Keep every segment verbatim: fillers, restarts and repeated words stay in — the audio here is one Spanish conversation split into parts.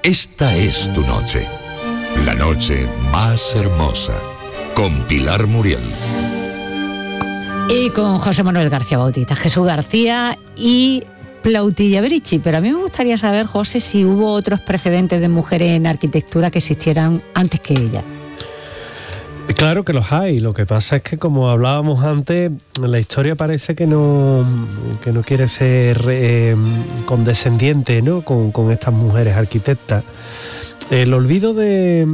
Esta es tu noche, la noche más hermosa, con Pilar Muriel. Y con José Manuel García Bautista, Jesús García y Plautilla Brici. Pero a mí me gustaría saber, José, si hubo otros precedentes de mujeres en arquitectura que existieran antes que ella. Claro que los hay. Lo que pasa es que, como hablábamos antes, la historia parece que no, que no quiere ser eh, condescendiente, ¿no?, con, con estas mujeres arquitectas. El olvido de,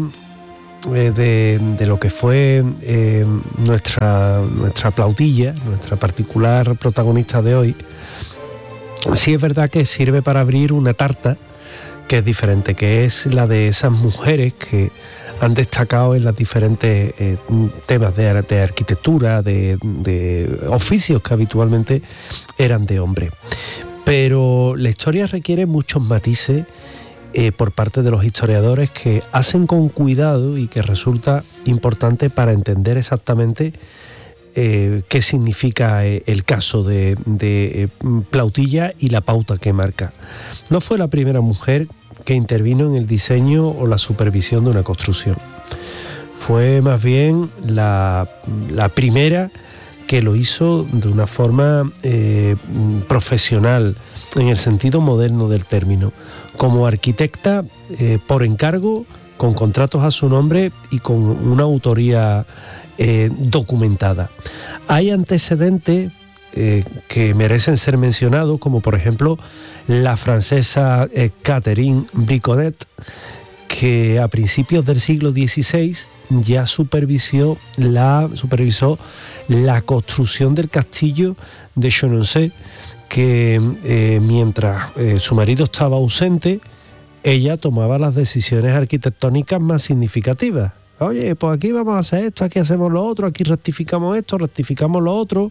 de, de lo que fue eh, nuestra, nuestra Plautilla, nuestra particular protagonista de hoy, sí es verdad que sirve para abrir una tarta que es diferente, que es la de esas mujeres que han destacado en los diferentes eh, temas de, de arquitectura, de, de oficios que habitualmente eran de hombres. Pero la historia requiere muchos matices eh, por parte de los historiadores, que hacen con cuidado y que resulta importante para entender exactamente eh, qué significa eh, el caso de, de eh, Plautilla y la pauta que marca. No fue la primera mujer que intervino en el diseño o la supervisión de una construcción. Fue más bien la, la primera que lo hizo de una forma eh, profesional, en el sentido moderno del término, como arquitecta eh, por encargo, con contratos a su nombre y con una autoría eh, documentada. Hay antecedentes Eh, que merecen ser mencionados, como por ejemplo la francesa eh, Catherine Briconnet, que a principios del siglo dieciséis ya supervisó la, supervisó la construcción del castillo de Chenonceau, que eh, mientras eh, su marido estaba ausente, ella tomaba las decisiones arquitectónicas más significativas. Oye, pues aquí vamos a hacer esto, aquí hacemos lo otro, aquí rectificamos esto, rectificamos lo otro.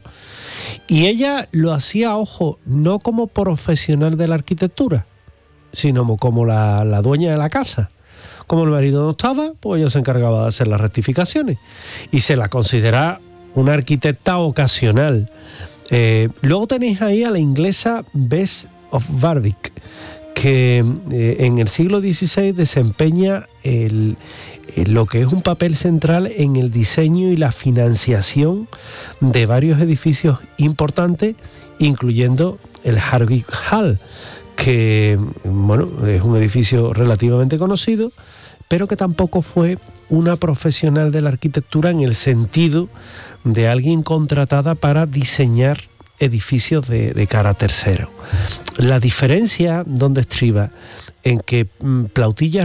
Y ella lo hacía, ojo, no como profesional de la arquitectura, sino como la, la dueña de la casa. Como el marido no estaba, pues ella se encargaba de hacer las rectificaciones. Y se la considera una arquitecta ocasional. Eh, luego tenéis ahí a la inglesa Bess of Bardick, que eh, en el siglo dieciséis desempeña el... lo que es un papel central en el diseño y la financiación de varios edificios importantes, incluyendo el Harvey Hall, que bueno, es un edificio relativamente conocido, pero que tampoco fue una profesional de la arquitectura en el sentido de alguien contratada para diseñar edificios de, de cara a tercero. La diferencia donde estriba en que Plautilla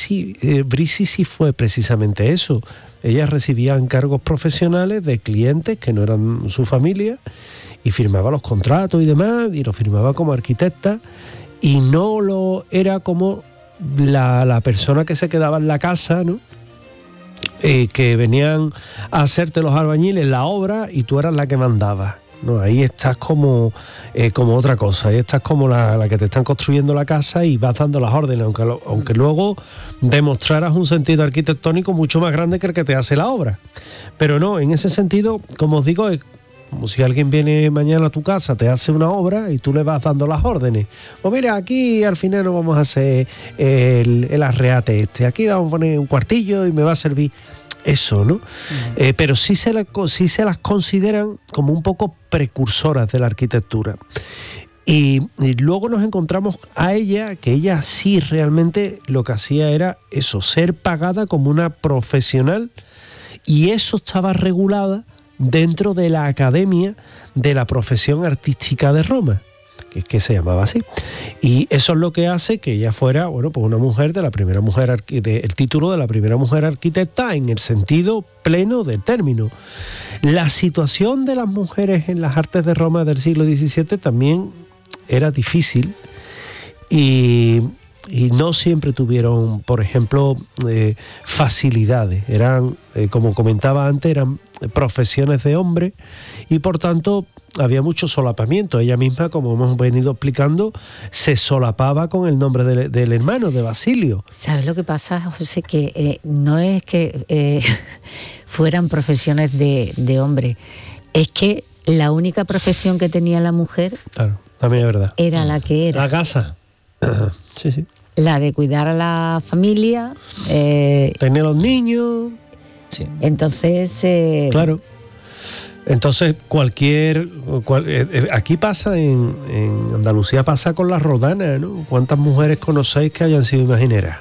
Brici sí fue precisamente eso. Ella recibía encargos profesionales de clientes que no eran su familia y firmaba los contratos y demás, y lo firmaba como arquitecta, y no lo era como la, la persona que se quedaba en la casa, ¿no?, eh, que venían a hacerte los albañiles la obra y tú eras la que mandabas. No, ahí estás como, eh, como otra cosa, ahí estás como la, la que te están construyendo la casa y vas dando las órdenes, aunque, lo, aunque luego demostraras un sentido arquitectónico mucho más grande que el que te hace la obra. Pero no, en ese sentido, como os digo, es como si alguien viene mañana a tu casa, te hace una obra y tú le vas dando las órdenes. Pues mira, aquí al final no vamos a hacer el, el arreate este, aquí vamos a poner un cuartillo y me va a servir eso, ¿no? Uh-huh. Eh, pero sí se, la, sí se las consideran como un poco precursoras de la arquitectura. Y, y luego nos encontramos a ella, que ella sí realmente lo que hacía era eso, ser pagada como una profesional, y eso estaba regulada dentro de la Academia de la Profesión Artística de Roma, que es que se llamaba así. Y eso es lo que hace que ella fuera, bueno, pues una mujer de la primera mujer, arqui- de, el título de la primera mujer arquitecta en el sentido pleno del término. La situación de las mujeres en las artes de Roma del siglo diecisiete también era difícil, y, y no siempre tuvieron, por ejemplo, eh, facilidades. Eran, eh, como comentaba antes, eran profesiones de hombre, y por tanto había mucho solapamiento. Ella misma, como hemos venido explicando, se solapaba con el nombre de, del hermano, de Basilio. ¿Sabes lo que pasa, José? Que eh, no es que eh, fueran profesiones de, de hombre, es que la única profesión que tenía la mujer, claro, también es verdad, era la que era. la casa. Sí, sí. la de cuidar a la familia. Eh, Tener los niños. Sí. Entonces... Eh, claro. Entonces, cualquier... Cual, eh, aquí pasa, en, en Andalucía pasa con las rodanas, ¿no? ¿Cuántas mujeres conocéis que hayan sido imagineras?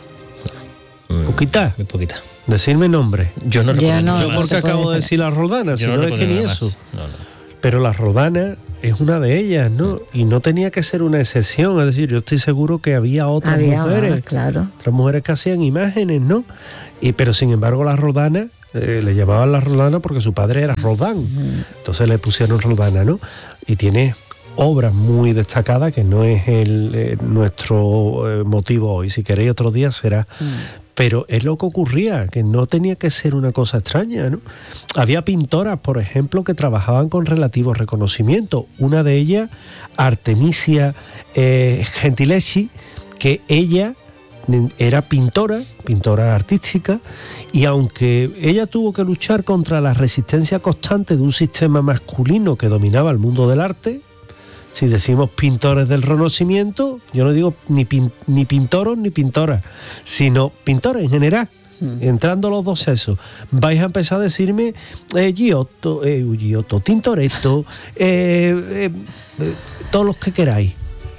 Mm, ¿Poquitas? Muy poquita. Decidme nombre. Yo no Ya recuerdo no, Yo nada porque más. puede acabo de ser. decir las rodanas, Yo si no no es recuerdo que ni nada eso. más. No, no. Pero la rodana es una de ellas, ¿no? Y no tenía que ser una excepción. Es decir, yo estoy seguro que había otras había mujeres. más, claro. Otras mujeres que hacían imágenes, ¿no? Y, pero sin embargo, la rodana, eh, le llamaban la rodana porque su padre era Rodán. Uh-huh. Entonces le pusieron rodana, ¿no? Y tiene obras muy destacadas que no es el, eh, nuestro eh, motivo hoy. Si queréis otro día será. Uh-huh. Pero es lo que ocurría, que no tenía que ser una cosa extraña, ¿no? Había pintoras, por ejemplo, que trabajaban con relativo reconocimiento. Una de ellas, Artemisia eh, Gentileschi, que ella era pintora, pintora artística, y aunque ella tuvo que luchar contra la resistencia constante de un sistema masculino que dominaba el mundo del arte, si decimos pintores del Renacimiento, yo no digo ni, pin, ni pintoros ni pintoras, sino pintores en general, mm. entrando los dos sexos. Vais a empezar a decirme eh, Giotto, eh, Giotto, Tintoretto, eh, eh, todos los que queráis.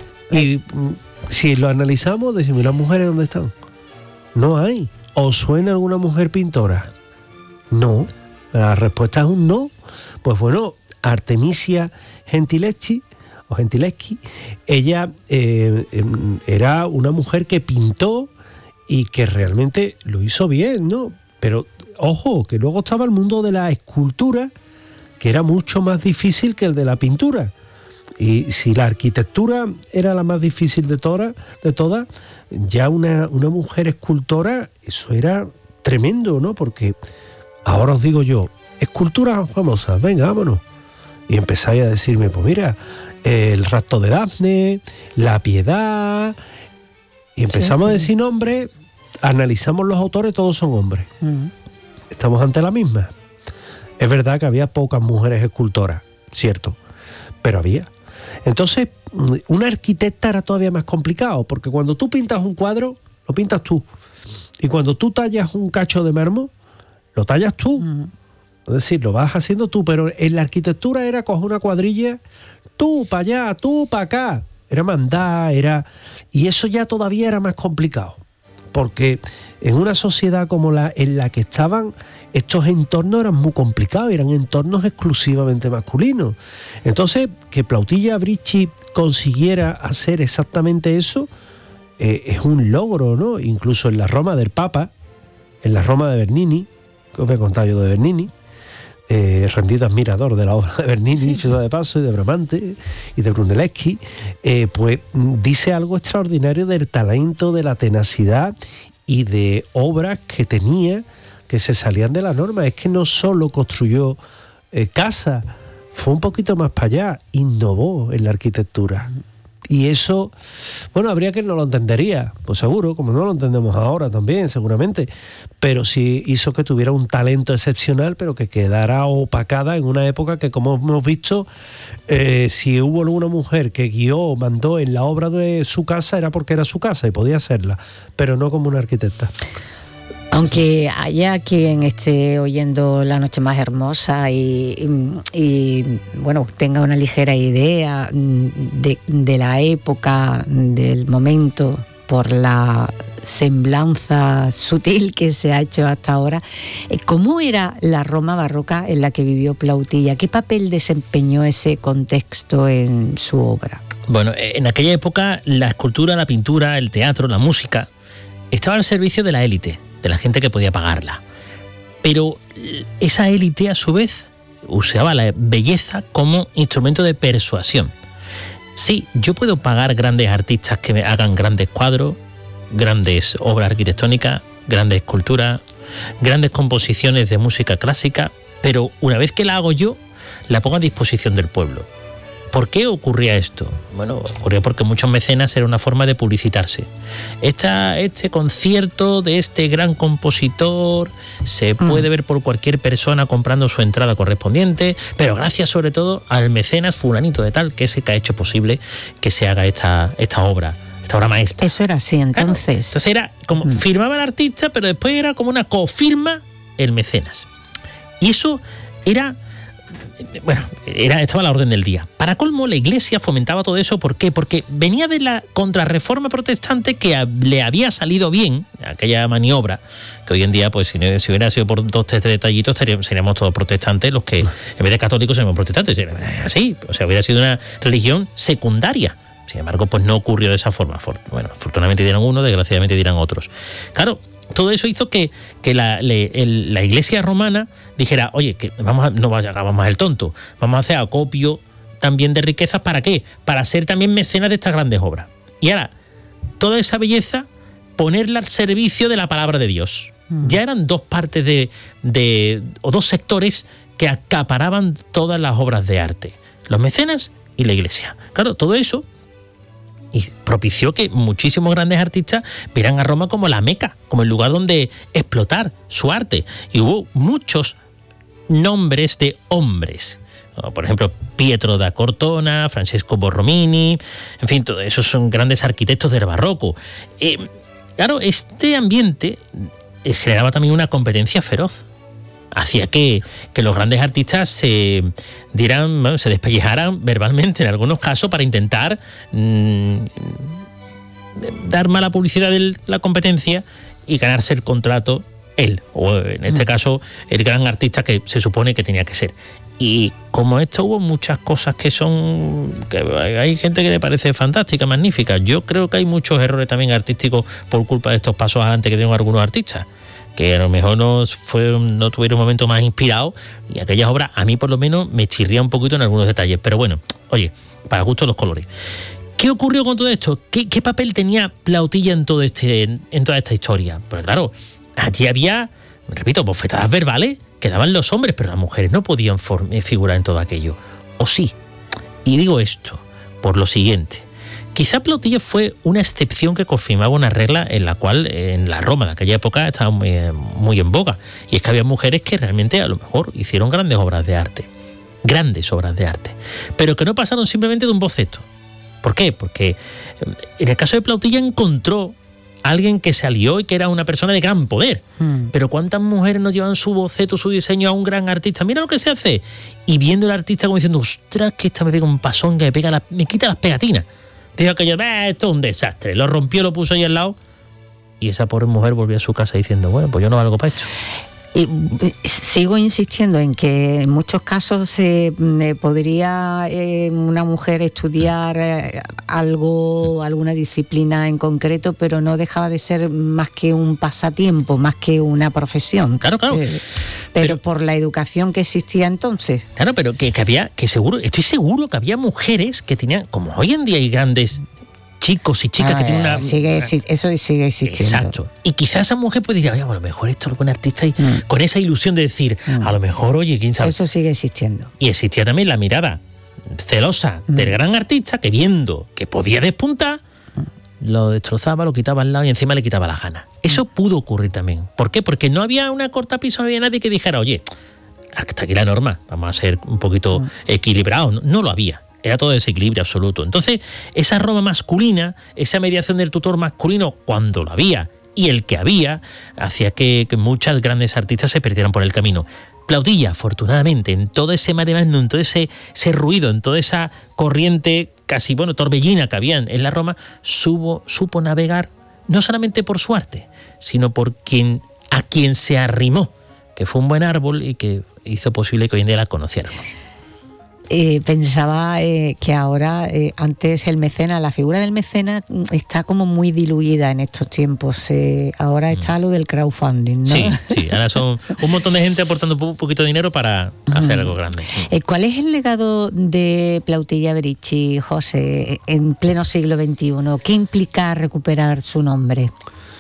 Y si lo analizamos, decimos, ¿las mujeres dónde están? No hay. ¿Os suena alguna mujer pintora? No. La respuesta es un no. Pues bueno, Artemisia Gentileschi, o Gentileschi, ella eh, eh, era una mujer que pintó y que realmente lo hizo bien, ¿no? Pero, ojo, que luego estaba el mundo de la escultura, que era mucho más difícil que el de la pintura. Y si la arquitectura era la más difícil de todas, de todas, ya una, una mujer escultora, eso era tremendo, ¿no? Porque ahora os digo yo, esculturas famosas, venga, vámonos. Y empezáis a decirme, pues mira, el rapto de Dafne, la Piedad, y empezamos sí, sí. a decir nombres, analizamos los autores, todos son hombres. Uh-huh. Estamos ante la misma. Es verdad que había pocas mujeres escultoras, cierto, pero había. Entonces, una arquitecta era todavía más complicado, porque cuando tú pintas un cuadro, lo pintas tú. Y cuando tú tallas un cacho de mármol, lo tallas tú. Uh-huh. Es decir, lo vas haciendo tú, pero en la arquitectura era coger una cuadrilla, tú para allá, tú para acá. Era mandar, era... Y eso ya todavía era más complicado, porque en una sociedad como la en la que estaban, estos entornos eran muy complicados, eran entornos exclusivamente masculinos. Entonces, que Plautilla Bricci consiguiera hacer exactamente eso, eh, es un logro, ¿no? Incluso en la Roma del Papa, en la Roma de Bernini, que os voy a contar yo de Bernini, Eh, rendido admirador de la obra de Bernini, dicho de paso, y de Bramante y de Brunelleschi, eh, pues dice algo extraordinario del talento, de la tenacidad y de obras que tenía que se salían de la norma. Es que no solo construyó eh, casas, fue un poquito más para allá, innovó en la arquitectura. Y eso, bueno, habría quien no lo entendería, pues seguro, como no lo entendemos ahora también, seguramente, pero sí hizo que tuviera un talento excepcional, pero que quedara opacada en una época que, como hemos visto, eh, si hubo alguna mujer que guió o mandó en la obra de su casa, era porque era su casa y podía hacerla, pero no como una arquitecta. Aunque haya quien esté oyendo La Noche Más Hermosa y, y, y bueno, tenga una ligera idea de, de la época, del momento, por la semblanza sutil que se ha hecho hasta ahora, ¿cómo era la Roma barroca en la que vivió Plautilla? ¿Qué papel desempeñó ese contexto en su obra? Bueno, en aquella época la escultura, la pintura, el teatro, la música estaba al servicio de la élite, de la gente que podía pagarla. Pero esa élite, a su vez, usaba la belleza como instrumento de persuasión. Sí, yo puedo pagar grandes artistas que me hagan grandes cuadros, grandes obras arquitectónicas, grandes esculturas, grandes composiciones de música clásica, pero una vez que la hago yo, la pongo a disposición del pueblo. ¿Por qué ocurría esto? Bueno, ocurría porque muchos mecenas era una forma de publicitarse. Esta, este concierto de este gran compositor se puede ver por cualquier persona comprando su entrada correspondiente, pero gracias sobre todo al mecenas fulanito de tal, que es el que ha hecho posible que se haga esta, esta obra, esta obra maestra. Eso era así, entonces. Claro. Entonces era como, mm. firmaba el artista, pero después era como una cofirma el mecenas. Y eso era, bueno, era, estaba a la orden del día. Para colmo, la Iglesia fomentaba todo eso. ¿Por qué? Porque venía de la contrarreforma protestante que a, le había salido bien, aquella maniobra, que hoy en día, pues si, no, si hubiera sido por dos, tres detallitos, seríamos, seríamos todos protestantes, los que en vez de católicos seríamos protestantes. Así, o sea, hubiera sido una religión secundaria. Sin embargo, pues no ocurrió de esa forma. Bueno, afortunadamente dirán uno, desgraciadamente dirán otros. Claro, todo eso hizo que, que la, le, el, la Iglesia romana dijera, oye, que vamos a, no hagamos el tonto, vamos a hacer acopio también de riquezas. ¿Para qué? Para ser también mecenas de estas grandes obras. Y ahora, toda esa belleza, ponerla al servicio de la palabra de Dios. Mm. Ya eran dos partes de, de, o dos sectores que acaparaban todas las obras de arte. Los mecenas y la Iglesia. Claro, todo eso y propició que muchísimos grandes artistas vieran a Roma como la Meca, como el lugar donde explotar su arte. Y hubo muchos nombres de hombres, por ejemplo, Pietro da Cortona, Francesco Borromini, en fin, todos esos son grandes arquitectos del barroco. Eh, claro, este ambiente generaba también una competencia feroz. Hacía que, que los grandes artistas se dieran, bueno, se despellejaran verbalmente en algunos casos para intentar mmm, dar mala publicidad de la competencia y ganarse el contrato él, o en este mm. caso el gran artista que se supone que tenía que ser. Y como esto hubo muchas cosas que son, que hay gente que le parece fantástica, magnífica. Yo creo que hay muchos errores también artísticos por culpa de estos pasos adelante que tienen algunos artistas, que a lo mejor no, fueron, no tuvieron un momento más inspirado, y aquellas obras a mí por lo menos me chirría un poquito en algunos detalles. Pero bueno, oye, para gusto los colores. ¿Qué ocurrió con todo esto? ¿Qué, qué papel tenía Plautilla en, todo este, en toda esta historia? Pues claro, allí había, repito, bofetadas verbales que daban los hombres, pero las mujeres no podían figurar en todo aquello. ¿O sí? Y digo esto por lo siguiente. Quizá Plautilla fue una excepción que confirmaba una regla en la cual en la Roma de aquella época estaba muy, muy en boga. Y es que había mujeres que realmente a lo mejor hicieron grandes obras de arte. Grandes obras de arte. Pero que no pasaron simplemente de un boceto. ¿Por qué? Porque en el caso de Plautilla encontró a alguien que se alió y que era una persona de gran poder. Hmm. Pero ¿cuántas mujeres no llevan su boceto, su diseño a un gran artista? Mira lo que se hace. Y viendo al artista como diciendo, ostras, que esta me pega un pasón que me, pega la, me quita las pegatinas. Dijo aquello, eh, esto es un desastre. Lo rompió, lo puso ahí al lado. Y esa pobre mujer volvió a su casa diciendo, bueno, pues yo no valgo para esto. Y sigo insistiendo en que en muchos casos eh, podría eh, una mujer estudiar eh, algo, alguna disciplina en concreto, pero no dejaba de ser más que un pasatiempo, más que una profesión. Claro, claro. Eh, pero, pero por la educación que existía entonces. Claro, pero que, que había, que seguro, estoy seguro que había mujeres que tenían, como hoy en día hay grandes chicos y chicas ah, que tienen una... Sigue, eso sigue existiendo. Exacto. Y quizás esa mujer puede decir, oye, a lo mejor esto es algún artista y mm. con esa ilusión de decir, mm. a lo mejor, oye, quién sabe. Eso sigue existiendo. Y existía también la mirada celosa mm. del gran artista que viendo que podía despuntar, mm. lo destrozaba, lo quitaba al lado y encima le quitaba la gana. Eso mm. pudo ocurrir también. ¿Por qué? Porque no había una cortapisa, no había nadie que dijera, oye, hasta aquí la norma, vamos a ser un poquito mm. equilibrados. No, no lo había. Era todo desequilibrio absoluto. Entonces, esa Roma masculina, esa mediación del tutor masculino, cuando lo había, y el que había, hacía que, que muchas grandes artistas se perdieran por el camino. Plautilla, afortunadamente, en todo ese mare magnum, en todo ese, ese ruido, en toda esa corriente casi, bueno, torbellina que había en la Roma, supo, supo navegar, no solamente por su arte, sino por quien, a quien se arrimó, que fue un buen árbol y que hizo posible que hoy en día la conociéramos. Eh, pensaba eh, que ahora, eh, antes el mecenas, la figura del mecenas está como muy diluida en estos tiempos. Eh, ahora está lo del crowdfunding, ¿no? Sí, sí, ahora son un montón de gente aportando un poquito de dinero para hacer algo grande. Eh, ¿Cuál es el legado de Plautilla Berici, José, en pleno siglo veintiuno? ¿Qué implica recuperar su nombre?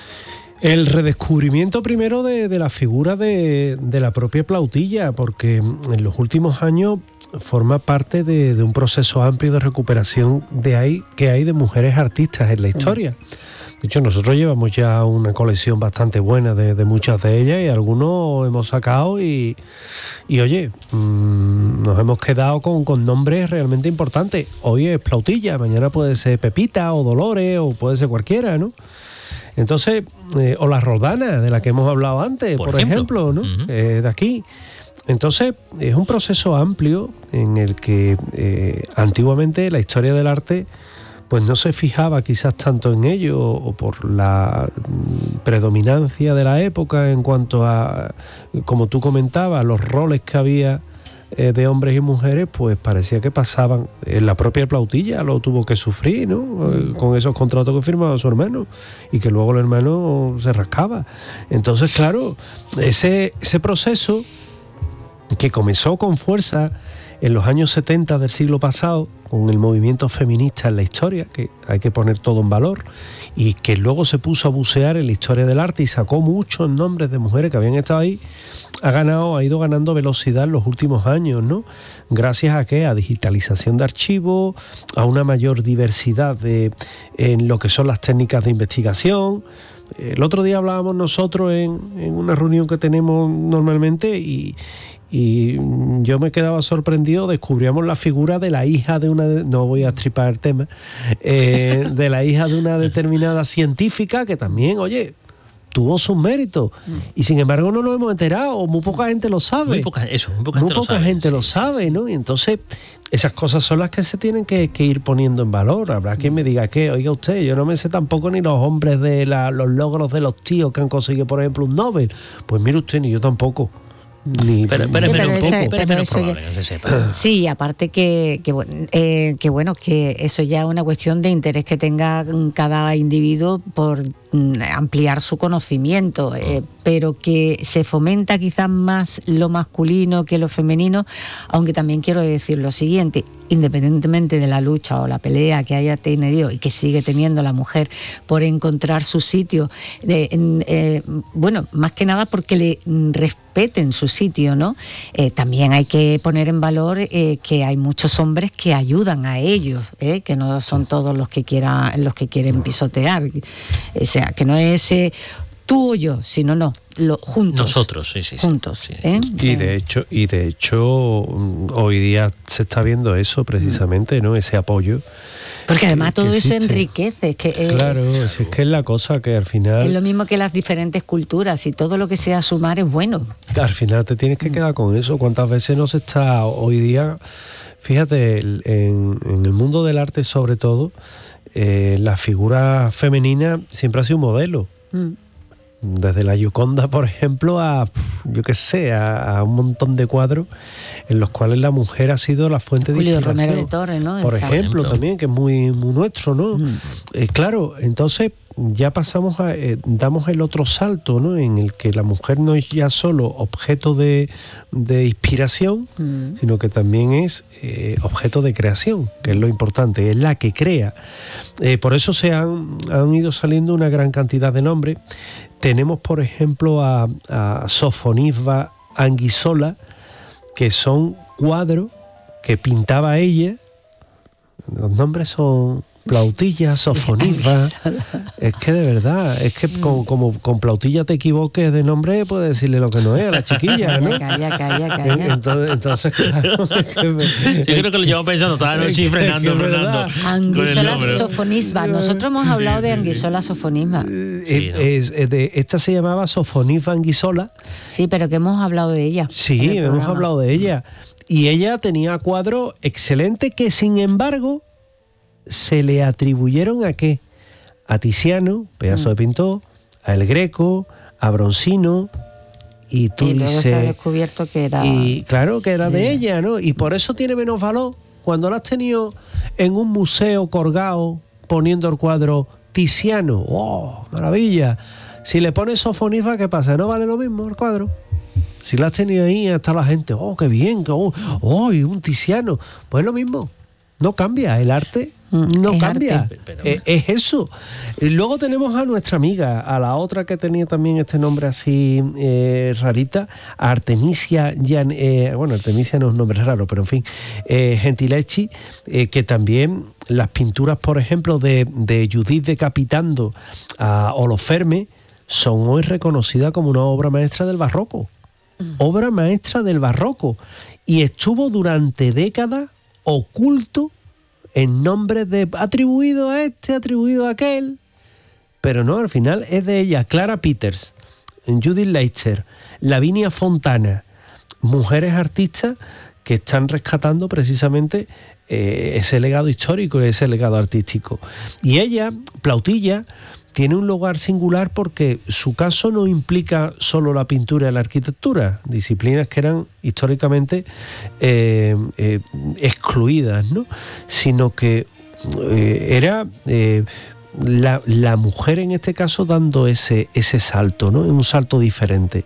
El redescubrimiento primero de, de la figura de, de la propia Plautilla, porque en los últimos años forma parte de, de un proceso amplio de recuperación de ahí, que hay de mujeres artistas en la historia. De hecho, nosotros llevamos ya una colección bastante buena de, de muchas de ellas y algunos hemos sacado y, y oye, mmm, nos hemos quedado con, con nombres realmente importantes. Hoy es Plautilla, mañana puede ser Pepita o Dolores o puede ser cualquiera, ¿no? Entonces, eh, o la Roldana, de la que hemos hablado antes, por, por ejemplo, ejemplo, ¿no? Uh-huh. eh, de aquí. Entonces, es un proceso amplio en el que eh, antiguamente la historia del arte pues no se fijaba quizás tanto en ello o por la predominancia de la época en cuanto a, como tú comentabas, los roles que había eh, de hombres y mujeres, pues parecía que pasaban. En la propia Plautilla lo tuvo que sufrir, ¿no? Eh, con esos contratos que firmaba su hermano y que luego el hermano se rascaba. Entonces, claro, ese, ese proceso que comenzó con fuerza en los años setenta del siglo pasado, con el movimiento feminista en la historia, que hay que poner todo en valor, y que luego se puso a bucear en la historia del arte y sacó muchos nombres de mujeres que habían estado ahí, ha ganado, ha ido ganando velocidad en los últimos años, ¿no? Gracias a qué? A digitalización de archivos, a una mayor diversidad de, en lo que son las técnicas de investigación. El otro día hablábamos nosotros en, en una reunión que tenemos normalmente y Y yo me quedaba sorprendido, descubríamos la figura de la hija de una, no voy a estripar el tema, eh, de la hija de una determinada científica que también, oye, tuvo sus méritos. Y sin embargo no nos hemos enterado, muy poca gente lo sabe. Muy poca, eso, muy poca muy gente poca lo sabe. gente sí, lo sabe, sí, ¿no? Y entonces esas cosas son las que se tienen que, que ir poniendo en valor. Habrá quien me diga que, oiga usted, yo no me sé tampoco ni los hombres de la, los logros de los tíos que han conseguido, por ejemplo, un Nobel. Pues mire usted, ni yo tampoco. Ni, pero, ni, pero, sí, pero, pero, un ese, poco, pero, pero pero eso probable ya, que no se sepa. sí, aparte que, que, eh, que bueno, que eso ya es una cuestión de interés que tenga cada individuo por ampliar su conocimiento, eh, pero que se fomenta quizás más lo masculino que lo femenino, aunque también quiero decir lo siguiente: independientemente de la lucha o la pelea que haya tenido y que sigue teniendo la mujer por encontrar su sitio, eh, eh, bueno, más que nada porque le respeten su sitio, ¿no? Eh, también hay que poner en valor eh, que hay muchos hombres que ayudan a ellos, eh, que no son todos los que quieran, los que quieren pisotear, o sea, que no es eh, tú o yo, sino no, lo, juntos. Nosotros, sí, sí. Juntos. Sí. ¿eh? Y de hecho, y de hecho, hoy día se está viendo eso precisamente, ¿no? Ese apoyo. Porque además todo eso existe. enriquece. Es que, eh, claro, es que es la cosa que al final... Es lo mismo que las diferentes culturas, y todo lo que sea sumar es bueno. Al final te tienes que quedar con eso. ¿Cuántas veces no se está hoy día? Fíjate, en, en el mundo del arte sobre todo, eh, la figura femenina siempre ha sido un modelo. Mm. Desde la Gioconda, por ejemplo, a, yo qué sé, a, a un montón de cuadros en los cuales la mujer ha sido la fuente Julio de inspiración. Romero de Torres, ¿no? Por ejemplo, ejemplo, también, que es muy, muy nuestro, ¿no? Mm. Eh, claro, entonces ya pasamos a, eh, damos el otro salto, ¿no? En el que la mujer no es ya solo objeto de, de inspiración, mm. sino que también es eh, objeto de creación, que es lo importante, es la que crea. Eh, por eso se han, han ido saliendo una gran cantidad de nombres. Tenemos, por ejemplo, a, a Sofonisba Anguissola, que son cuadros que pintaba ella. Los nombres son Plautilla, Sofonisba. Es que de verdad, es que con, como con Plautilla te equivoques de nombre, puedes decirle lo que no es a la chiquilla, ¿no? Calla, calla, calla. Entonces, entonces claro. Es que me, sí, creo que lo llevo pensando toda la noche, frenando, frenando. Anguissola Sofonisba. Nosotros hemos hablado sí, de Anguissola sí, Sofonisba. Sí, ¿no? es, es de, esta se llamaba Sofonisba Anguissola. Sí, pero que hemos hablado de ella. Sí, hemos hablado de ella. Y ella tenía cuadros excelentes que, sin embargo, se le atribuyeron a qué? A Tiziano, pedazo mm. de pintor, a El Greco, a Broncino, y tú y dices... se ha descubierto que era... Y claro, que era de yeah. ella, ¿no? Y por eso tiene menos valor. Cuando lo has tenido en un museo colgado, poniendo el cuadro Tiziano, ¡oh, maravilla! Si le pones Sofonisba, ¿qué pasa? ¿No vale lo mismo el cuadro? Si lo has tenido ahí, está la gente, ¡oh, qué bien! ¡Oh, oh y un Tiziano! Pues es lo mismo. No cambia, el arte no es cambia, arte. Pero- es, es eso. Luego tenemos a nuestra amiga, a la otra que tenía también este nombre así eh, rarita, a Artemisia, Gian- eh, bueno, Artemisia no es un nombre raro, pero en fin, eh, Gentileschi, eh, que también las pinturas, por ejemplo, de, de Judith decapitando a Holofernes son hoy reconocidas como una obra maestra del barroco. Obra maestra del barroco. Y estuvo durante décadas oculto en nombre de atribuido a este, atribuido a aquel. Pero no, al final es de ella. Clara Peters, Judith Leitzer, Lavinia Fontana, mujeres artistas que están rescatando precisamente eh, ese legado histórico y ese legado artístico. Y ella, Plautilla, tiene un lugar singular porque su caso no implica solo la pintura y la arquitectura, disciplinas que eran históricamente eh, eh, excluidas, ¿no? Sino que eh, era eh, la, la mujer en este caso dando ese, ese salto, ¿no? Un salto diferente.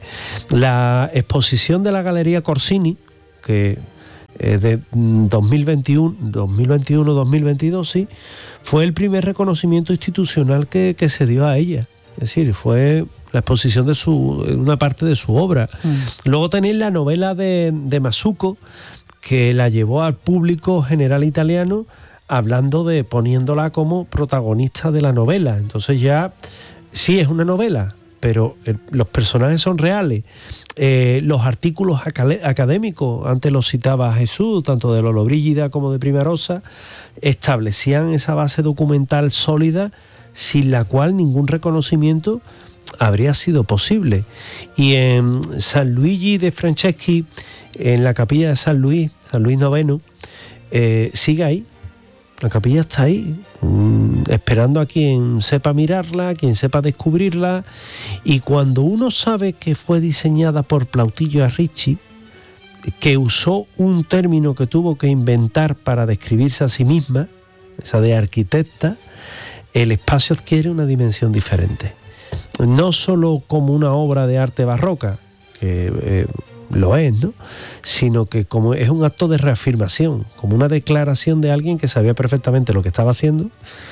La exposición de la Galería Corsini, que eh, de dos mil veintiuno, dos mil veintiuno, dos mil veintidós, sí, fue el primer reconocimiento institucional que, que se dio a ella. Es decir, fue la exposición de su, una parte de su obra. Mm. Luego tenéis la novela de, de Masucco, que la llevó al público general italiano, hablando de, poniéndola como protagonista de la novela. Entonces ya, sí es una novela, pero eh, los personajes son reales. Eh, los artículos académicos, antes los citaba Jesús, tanto de Lollobrigida como de Primarosa, establecían esa base documental sólida sin la cual ningún reconocimiento habría sido posible. Y en San Luigi de Franceschi, en la capilla de San Luis, San Luis noveno, eh, sigue ahí. La capilla está ahí, mmm, esperando a quien sepa mirarla, a quien sepa descubrirla. Y cuando uno sabe que fue diseñada por Plautillo Arricci, que usó un término que tuvo que inventar para describirse a sí misma, esa de arquitecta, el espacio adquiere una dimensión diferente. No solo como una obra de arte barroca, que eh, lo es, ¿no? Sino que como es un acto de reafirmación, como una declaración de alguien que sabía perfectamente lo que estaba haciendo,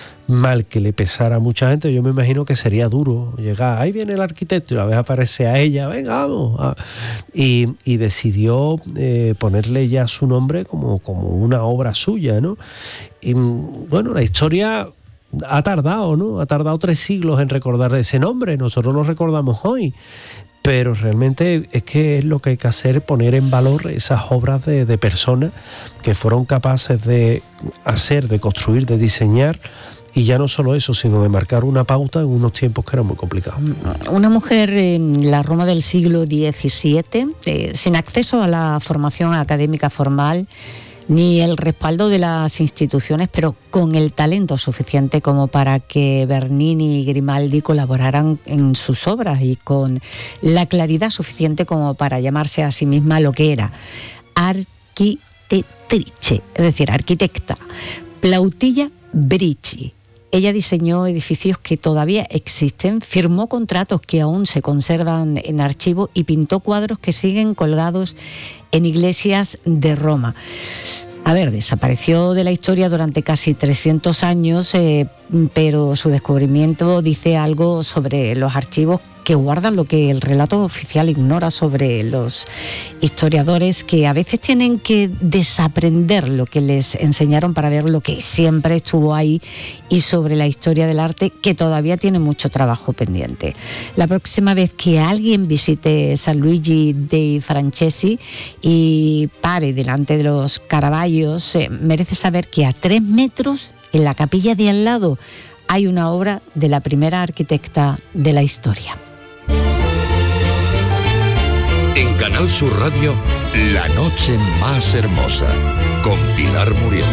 mal que le pesara a mucha gente. Yo me imagino que sería duro llegar, ahí viene el arquitecto, y la vez aparece a ella, venga, vamos, ah. y, y decidió eh, ponerle ya su nombre como, como una obra suya, ¿no? Y bueno, la historia ha tardado, ¿no? Ha tardado tres siglos en recordar ese nombre, nosotros lo recordamos hoy, pero realmente es que es lo que hay que hacer, poner en valor esas obras de, de personas que fueron capaces de hacer, de construir, de diseñar, y ya no solo eso, sino de marcar una pauta en unos tiempos que eran muy complicados. Una mujer en la Roma del siglo diecisiete, eh, sin acceso a la formación académica formal, ni el respaldo de las instituciones, pero con el talento suficiente como para que Bernini y Grimaldi colaboraran en sus obras, y con la claridad suficiente como para llamarse a sí misma lo que era, arquitectrice, es decir, arquitecta. Plautilla Bricci. Ella diseñó edificios que todavía existen, firmó contratos que aún se conservan en archivo y pintó cuadros que siguen colgados en iglesias de Roma. A ver, desapareció de la historia durante casi trescientos años, eh, pero su descubrimiento dice algo sobre los archivos que guardan lo que el relato oficial ignora sobre los historiadores, que a veces tienen que desaprender lo que les enseñaron para ver lo que siempre estuvo ahí, y sobre la historia del arte, que todavía tiene mucho trabajo pendiente. La próxima vez que alguien visite San Luigi dei Franceschi y pare delante de los Caravallos, eh, merece saber que a tres metros, en la capilla de al lado, hay una obra de la primera arquitecta de la historia. En Canal Sur Radio, La Noche Más Hermosa, con Pilar Muriel.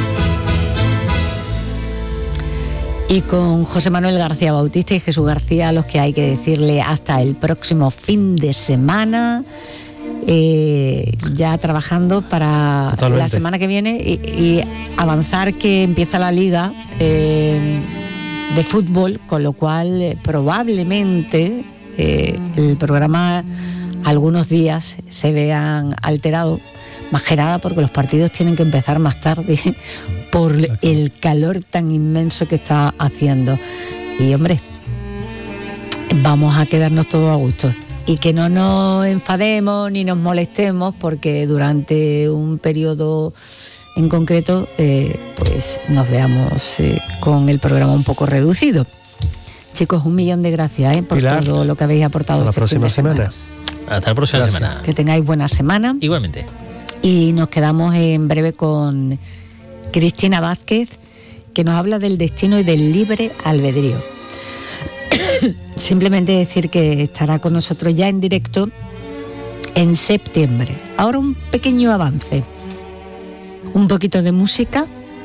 Y con José Manuel García Bautista y Jesús García, a los que hay que decirle hasta el próximo fin de semana, eh, ya trabajando para Totalmente. La semana que viene, y, y avanzar que empieza la liga eh, de fútbol, con lo cual eh, probablemente eh, el programa algunos días se vean alterados, más que nada porque los partidos tienen que empezar más tarde, por el calor tan inmenso que está haciendo. Y hombre, vamos a quedarnos todos a gusto. Y que no nos enfademos ni nos molestemos porque durante un periodo en concreto eh, pues nos veamos eh, con el programa un poco reducido. Chicos, un millón de gracias eh, por Pilar, todo lo que habéis aportado. Hasta este la próxima fin de semana. semana. Hasta la próxima gracias. semana. Que tengáis buena semana. Igualmente. Y nos quedamos en breve con Cristina Vázquez, que nos habla del destino y del libre albedrío. Simplemente decir que estará con nosotros ya en directo en septiembre. Ahora un pequeño avance, un poquito de música.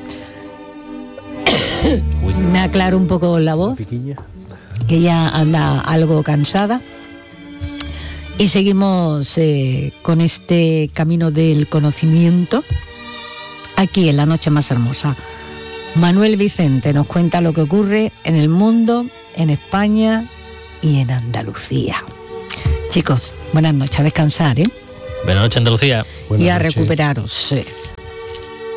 Me aclaro un poco la voz, que ya anda algo cansada. Y seguimos eh, con este camino del conocimiento aquí en La Noche Más Hermosa. Manuel Vicente nos cuenta lo que ocurre en el mundo, en España y en Andalucía. Chicos, buenas noches, a descansar, ¿eh? Buenas noches, Andalucía. Buenas y a noches. recuperaros. Sí.